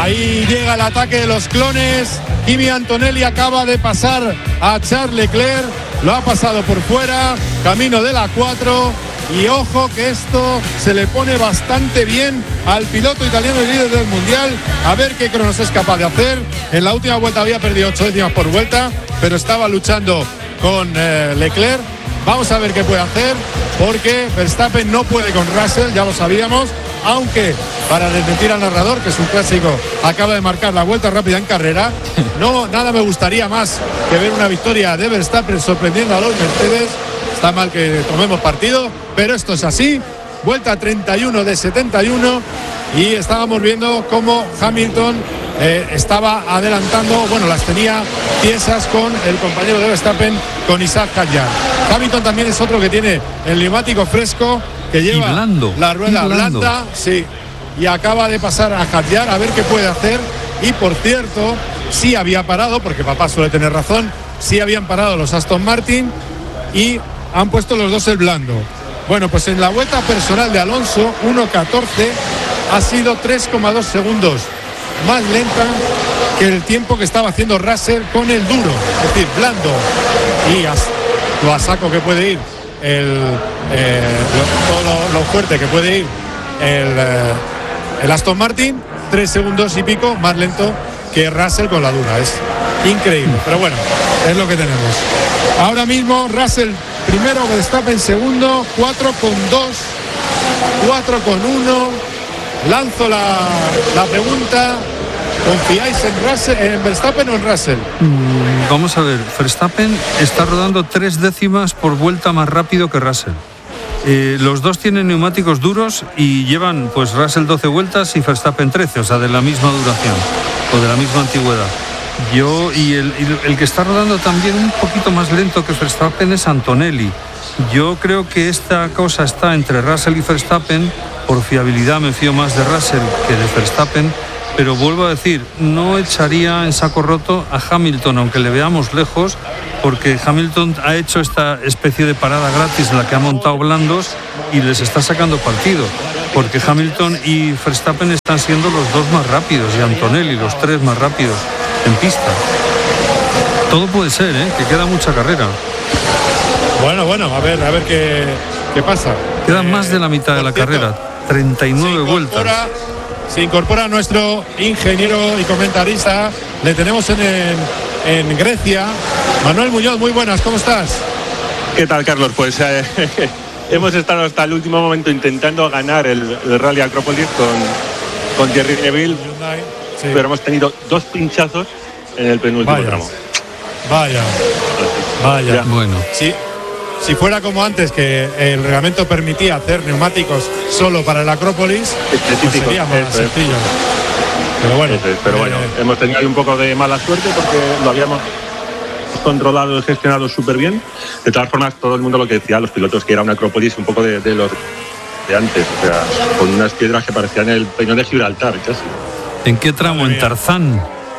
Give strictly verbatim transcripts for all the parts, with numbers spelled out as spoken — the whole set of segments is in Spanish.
Ahí llega el ataque de los clones. Kimi Antonelli acaba de pasar a Charles Leclerc. Lo ha pasado por fuera, camino de la cuatro. Y ojo que esto se le pone bastante bien al piloto italiano y líder del mundial. A ver qué cronos es capaz de hacer. En la última vuelta había perdido ocho décimas por vuelta, pero estaba luchando con eh, Leclerc. Vamos a ver qué puede hacer, porque Verstappen no puede con Russell, ya lo sabíamos. Aunque, para desmentir al narrador, que es un clásico, acaba de marcar la vuelta rápida en carrera. No, nada me gustaría más que ver una victoria de Verstappen sorprendiendo a los Mercedes. Está mal que tomemos partido, pero esto es así. Vuelta treinta y uno de setenta y uno y estábamos viendo cómo Hamilton eh, estaba adelantando, bueno, las tenía piezas con el compañero de Verstappen, con Isaac Hadjar. Hamilton también es otro que tiene el neumático fresco, que lleva blando, la rueda blanda, sí, y acaba de pasar a Hadjar a ver qué puede hacer. Y por cierto, sí había parado, porque papá suele tener razón, sí habían parado los Aston Martin y han puesto los dos el blando. Bueno, pues en la vuelta personal de Alonso, uno catorce, ha sido tres coma dos segundos más lenta que el tiempo que estaba haciendo Russell con el duro, es decir, blando. Y as, lo a saco que puede ir, el, eh, lo, todo lo, lo fuerte que puede ir el, eh, el Aston Martin, tres segundos y pico más lento que Russell con la dura. Es increíble, pero bueno, es lo que tenemos. Ahora mismo Russell primero, Verstappen segundo, cuatro con dos, cuatro con uno. Lanzo la, la pregunta: ¿confiáis en, Russell, en Verstappen o en Russell? Mm, vamos a ver, Verstappen está rodando tres décimas por vuelta más rápido que Russell. Eh, los dos tienen neumáticos duros y llevan, pues, Russell doce vueltas y Verstappen trece, o sea, de la misma duración o de la misma antigüedad. Yo y el, y el que está rodando también un poquito más lento que Verstappen es Antonelli. Yo creo que esta cosa está entre Russell y Verstappen. Por fiabilidad me fío más de Russell que de Verstappen, pero vuelvo a decir, no echaría en saco roto a Hamilton, aunque le veamos lejos, porque Hamilton ha hecho esta especie de parada gratis en la que ha montado blandos y les está sacando partido, porque Hamilton y Verstappen están siendo los dos más rápidos y Antonelli los tres más rápidos en pista. Todo puede ser, ¿eh? Que queda mucha carrera. Bueno, bueno, a ver, a ver qué, qué pasa. Queda eh, más de la mitad de la cierto, carrera, treinta y nueve vueltas. Se incorpora nuestro ingeniero y comentarista, le tenemos en, en, en Grecia, Manuel Muñoz. Muy buenas, ¿cómo estás? ¿Qué tal, Carlos? Pues eh, hemos estado hasta el último momento intentando ganar el, el Rally Acrópolis con, con Thierry Neuville, sí, pero hemos tenido dos pinchazos en el penúltimo vaya, tramo. Vaya, vaya. Ya. Bueno. Sí. Si fuera como antes, que el reglamento permitía hacer neumáticos solo para el Acrópolis, pues sería más sencillo. Pero bueno, es, pero bueno eh, hemos tenido ahí un poco de mala suerte porque lo habíamos controlado y gestionado súper bien. De todas formas, todo el mundo lo que decía, los pilotos, que era un Acrópolis un poco de, de los de antes, o sea, con unas piedras que parecían el Peñón de Gibraltar, casi. ¿En qué tramo? ¿En Tarzán?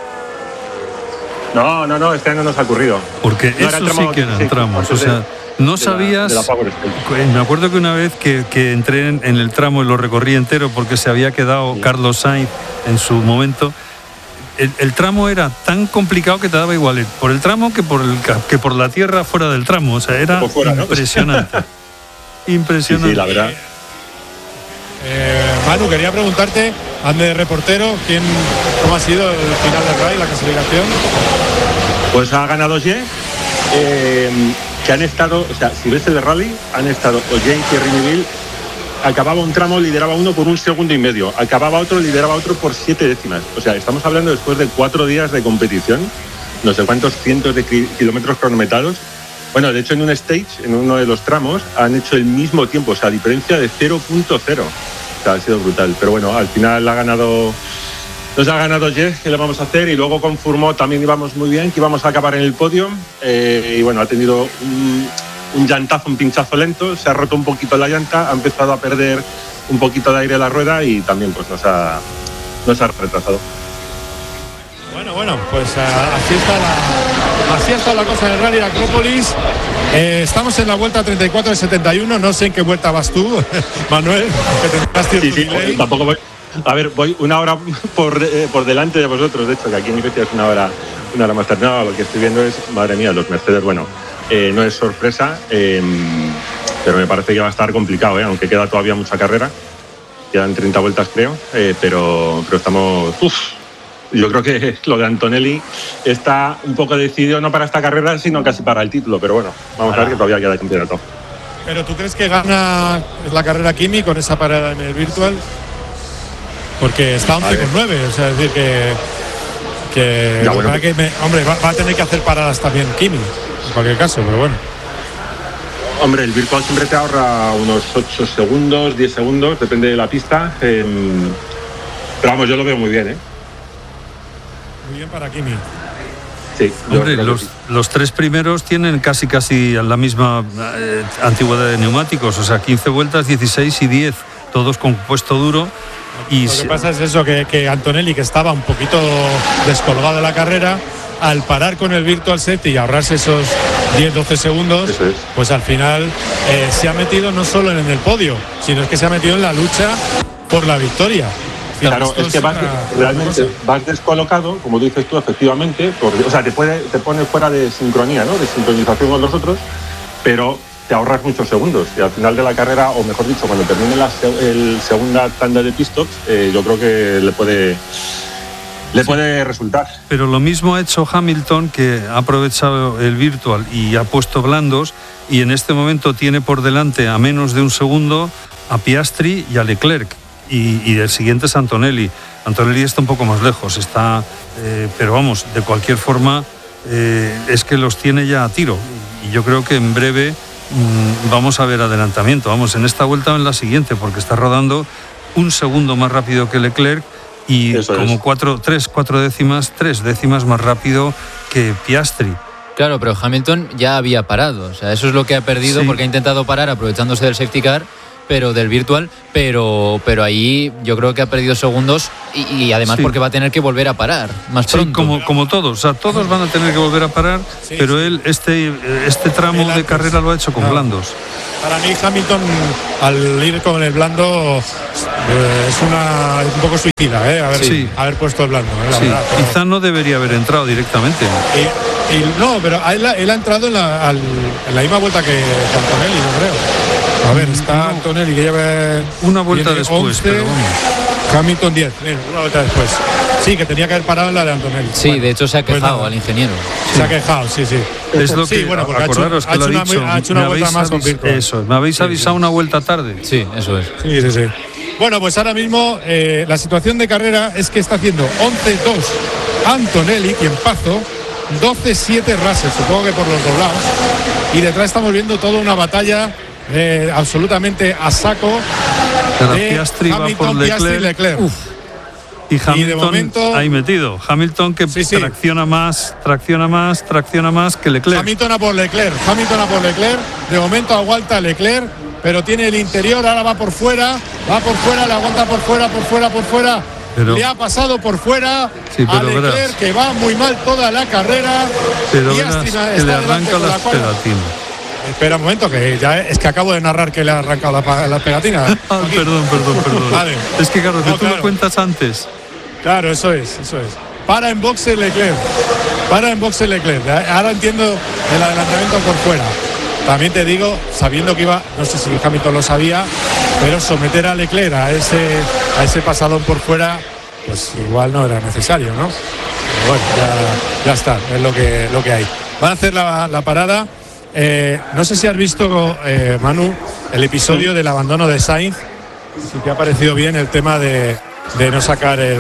No, no, no, este año no nos ha ocurrido. Porque no eso sí que eran tramos, o sea, no de sabías. La, de la me acuerdo que una vez que, que entré en, en el tramo y lo recorrí entero porque se había quedado sí. Carlos Sainz en su momento. El, el tramo era tan complicado que te daba igual ir por el tramo que por, el, que por la tierra fuera del tramo. O sea, era fuera, impresionante. ¿No? Impresionante. Sí, sí, la verdad. Eh, Manu, quería preguntarte, ande de reportero, ¿quién, ¿cómo ha sido el final del rally, la clasificación? Pues ha ganado Ye, eh, que han estado, o sea, si ves el rally, han estado Ogier y Thierry Neuville. Acababa un tramo, lideraba uno por un segundo y medio, acababa otro, lideraba otro por siete décimas. O sea, estamos hablando después de cuatro días de competición, no sé cuántos cientos de kilómetros cronometrados. Bueno, de hecho en un stage, en uno de los tramos, han hecho el mismo tiempo, o sea, diferencia de cero punto cero. O sea, ha sido brutal. Pero bueno, al final ha ganado, nos ha ganado Jess, que le vamos a hacer, y luego con Fourmaux también íbamos muy bien, que íbamos a acabar en el podio. Eh, y bueno, ha tenido un, un llantazo, un pinchazo lento, se ha roto un poquito la llanta, ha empezado a perder un poquito de aire en la rueda y también pues nos ha, nos ha retrasado. Bueno, bueno, pues uh, así está la así está la cosa en el Rally Acrópolis. Eh, estamos en la vuelta treinta y cuatro de setenta y uno. No sé en qué vuelta vas tú, Manuel, que tendrás cierto sí, sí, delay. Tampoco voy, A ver, voy una hora por, eh, por delante de vosotros, de hecho, que aquí en Grecia es una hora, una hora más tarde. No, lo que estoy viendo es, madre mía, los Mercedes, bueno, eh, no es sorpresa, eh, pero me parece que va a estar complicado, eh, aunque queda todavía mucha carrera. Quedan treinta vueltas, creo, eh, pero, pero estamos... Uf, yo creo que lo de Antonelli está un poco decidido, no para esta carrera, sino casi para el título, pero bueno, vamos a ver que todavía queda el campeonato. ¿Pero tú crees que gana la carrera Kimi con esa parada en el virtual? Porque está once con nueve, o sea, es decir que, que, ya, bueno, que me, hombre, va, va a tener que hacer paradas también Kimi, en cualquier caso, pero bueno. Hombre, el virtual siempre te ahorra unos ocho segundos, diez segundos, depende de la pista, eh, pero vamos, yo lo veo muy bien, ¿eh? Muy bien para Kimi. Sí, hombre, los, sí. los tres primeros tienen casi casi la misma eh, antigüedad de neumáticos, o sea, quince vueltas, dieciséis y diez, todos con puesto duro. Y lo que pasa es eso, que, que Antonelli, que estaba un poquito descolgado de la carrera, al parar con el virtual safety y ahorrarse esos diez doce segundos, es. pues al final eh, se ha metido no solo en el podio, sino es que se ha metido en la lucha por la victoria. Claro, es que vas, realmente vas descolocado, como dices tú, efectivamente, porque, o sea, te, puede, te pone fuera de sincronía, ¿no? De sincronización con los otros, pero te ahorras muchos segundos. Y al final de la carrera, o mejor dicho, cuando termine la el segunda tanda de pit stops, eh, yo creo que le puede, le sí. puede resultar. Pero lo mismo ha hecho Hamilton, que ha aprovechado el virtual y ha puesto blandos, y en este momento tiene por delante a menos de un segundo a Piastri y a Leclerc. Y, y el siguiente es Antonelli. Antonelli está un poco más lejos, está, eh, pero vamos, de cualquier forma, eh, es que los tiene ya a tiro. Y yo creo que en breve mmm, vamos a ver adelantamiento. Vamos, en esta vuelta o en la siguiente, porque está rodando un segundo más rápido que Leclerc y Eso como es. cuatro, tres, cuatro décimas, tres décimas más rápido que Piastri. Claro, pero Hamilton ya había parado. O sea, eso es lo que ha perdido, sí. porque ha intentado parar aprovechándose del safety car, pero del virtual, pero pero ahí yo creo que ha perdido segundos y, y además sí. porque va a tener que volver a parar más pronto. Sí, como, como todos, o sea, todos van a tener que volver a parar, sí, pero sí. él este, este tramo de carrera lo ha hecho con no. blandos. Para mí Hamilton, al ir con el blando, eh, es una un poco suicida, ¿eh? Haber, sí. haber puesto el blando. ¿eh? La sí. verdad, pero... Quizá no debería haber entrado directamente. Y, y, no, pero él, él ha entrado en la, al, en la misma vuelta que Antonelli, yo creo. A ver, está no. Antonelli que lleva una vuelta después, once, pero vamos. Hamilton diez, bien, una vuelta después. Sí, que tenía que haber parado en la de Antonelli. Sí, bueno, de hecho se ha quejado pues al ingeniero. Sí. Se ha quejado, sí, sí. Es lo sí, que, bueno, porque acordaros ha hecho, que lo ha dicho. Una, ha hecho una vuelta más con virtual. Eso, me habéis avisado sí, sí. una vuelta tarde. Sí, eso es. Sí, sí, sí. Bueno, pues ahora mismo eh, la situación de carrera es que está haciendo once dos Antonelli, quien paso, doce siete Russell, supongo que por los doblados. Y detrás estamos viendo toda una batalla Eh, absolutamente a saco de Piastri Hamilton, va por Piastri y Leclerc. Uf. Y Hamilton y de momento, ahí metido. Hamilton que sí, sí. tracciona más, tracciona más, tracciona más que Leclerc. Hamilton a por Leclerc, Hamilton a por Leclerc. De momento aguanta Leclerc, pero tiene el interior, ahora va por fuera, va por fuera, le aguanta por fuera, por fuera, por fuera. Pero, le ha pasado por fuera sí, a Leclerc, verás. que va muy mal toda la carrera. Pero Piastri verás que le arranca las pegatinas. Espera un momento, que ya es que acabo de narrar que le ha arrancado la, la pegatina. Ah, perdón, perdón, perdón. Vale. Es que claro, que no, tú claro. lo cuentas antes. Claro, eso es, eso es. Para en boxe Leclerc. Para en boxe Leclerc. Ahora entiendo el adelantamiento por fuera. También te digo, sabiendo que iba, no sé si Hamilton lo sabía, pero someter a Leclerc a ese, a ese pasadón por fuera, pues igual no era necesario, ¿no? Pero bueno, ya, ya está, es lo que, lo que hay. Van a hacer la, la parada. Eh, no sé si has visto, eh, Manu, el episodio del abandono de Sainz. Si te ha parecido bien el tema de, de no sacar el, el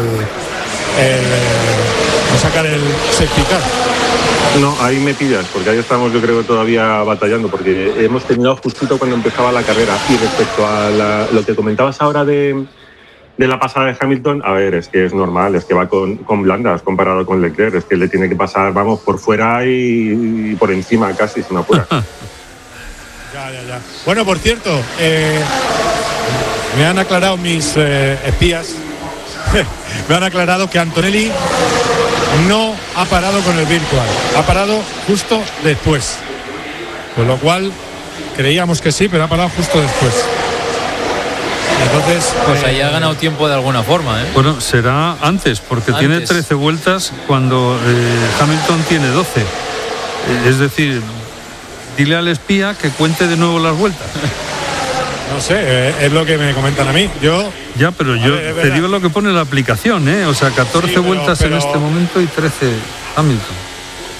no sacar el safety car. No, ahí me pillas, porque ahí estamos yo creo todavía batallando, porque hemos terminado justito cuando empezaba la carrera. Y respecto a la, lo que comentabas ahora de, de la pasada de Hamilton, a ver, es que es normal, es que va con, con blandas comparado con Leclerc, es que le tiene que pasar, vamos, por fuera y, y por encima casi, sin apura. Ya, ya, ya. Bueno, por cierto, eh, me han aclarado mis eh, espías, me han aclarado que Antonelli no ha parado con el virtual, ha parado justo después, con lo cual creíamos que sí, pero ha parado justo después. Entonces, pues eh, ahí ha ganado tiempo de alguna forma, ¿eh? Bueno, será antes, porque Antes. tiene trece vueltas cuando eh, Hamilton tiene doce. Eh, es decir, dile al espía que cuente de nuevo las vueltas. no sé, eh, es lo que me comentan a mí. Yo Ya, pero yo ver, es te verdad. digo lo que pone la aplicación, ¿eh? O sea, catorce Sí, pero- vueltas pero- en este momento y trece Hamilton.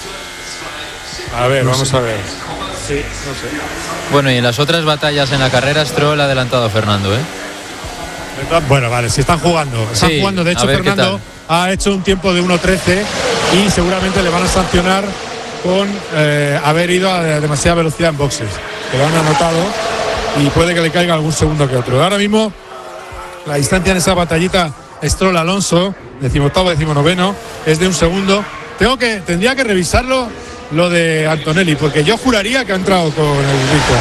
A ver, No vamos sé. a ver. Sí, no sé. Bueno, y en las otras batallas en la carrera, Stroll ha adelantado a Fernando, ¿eh? Bueno, vale, si están jugando. Están Sí, jugando. De hecho, a ver qué Fernando ha hecho un tiempo de uno trece y seguramente le van a sancionar con eh, haber ido a demasiada velocidad en boxes. Que lo han anotado y puede que le caiga algún segundo que otro. Ahora mismo, la distancia en esa batallita Stroll-Alonso, decimoctavo, decimonoveno, es de un segundo. Tengo que, tendría que revisarlo lo de Antonelli, porque yo juraría que ha entrado con el virtual.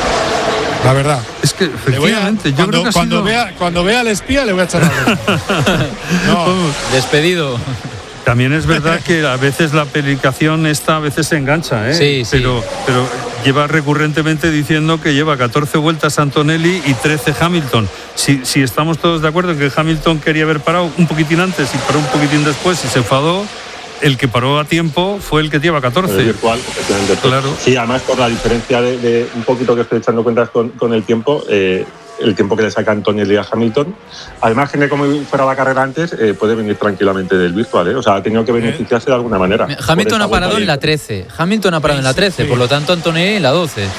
La verdad. Es que Le voy a- efectivamente, yo cuando, creo que ha cuando sido... vea cuando vea al espía le voy a echar la bronca. No, Despedido. También es verdad que a veces la aplicación esta a veces se engancha, ¿eh? Sí, sí. Pero, pero lleva recurrentemente diciendo que lleva catorce vueltas Antonelli y trece Hamilton. Si, si estamos todos de acuerdo en que Hamilton quería haber parado un poquitín antes y paró un poquitín después y se enfadó, el que paró a tiempo fue el que lleva El catorce. virtual, efectivamente. Claro. Sí, además por la diferencia de, de un poquito que estoy echando cuentas con, con el tiempo, eh, el tiempo que le saca Antonelli a Hamilton. Además, que como fuera la carrera antes, eh, puede venir tranquilamente del virtual, ¿eh? O sea, ha tenido que beneficiarse de alguna manera. Hamilton ha parado Por esa en la vuelta. trece. Hamilton ha parado en la trece, Sí. por lo tanto Antonelli en la doce.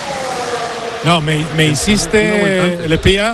no, me, me Una vuelta insiste antes. el espía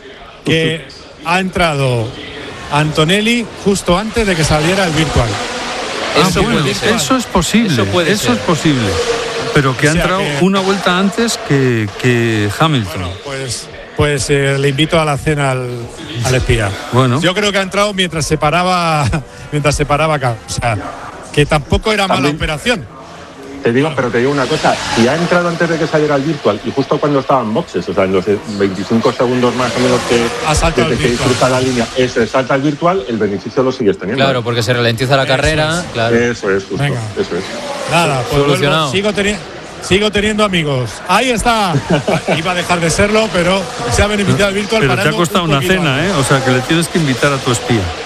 que ha entrado Antonelli justo antes de que saliera el virtual. Ah, Eso bueno, puede ser. eso es posible. Eso puede eso ser. es posible. Pero que O ha sea entrado que- una vuelta antes que, que Hamilton. Bueno, pues, pues eh, le invito a la cena al, al espía. Bueno. Yo creo que ha entrado mientras se paraba, mientras se paraba acá. O sea, que tampoco era mala También- operación. Te digo, pero te digo una cosa, si ha entrado antes de que saliera el virtual y justo cuando estaba en boxes, o sea, en los veinticinco segundos más o menos que Ha saltado desde el que virtual. cruza la línea, eso, salta el virtual, el beneficio lo sigues teniendo. Claro, porque se ralentiza la Eso carrera. es. Claro. Eso es, justo, Venga. eso es. Nada, pues Solucionado. vuelvo, sigo, teni- sigo teniendo amigos. Ahí está. Iba a dejar de serlo, pero se ha beneficiado el virtual Pero te ha parando costado un una poquito cena, antes. ¿eh? O sea, que le tienes que invitar a tu espía.